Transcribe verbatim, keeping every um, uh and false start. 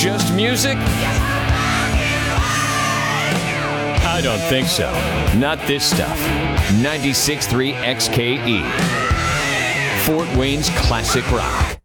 just music? I don't think so. Not this stuff. ninety-six point three X K E. Fort Wayne's classic rock.